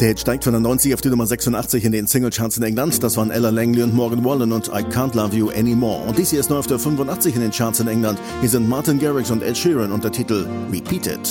Der Hit steigt von der 90 auf die Nummer 86 in den Singlecharts in England. Das waren Ella Langley und Morgan Wallen und I Can't Love You Anymore. Und dies hier ist neu auf der 85 in den Charts in England. Hier sind Martin Garrix und Ed Sheeran und der Titel Repeat It.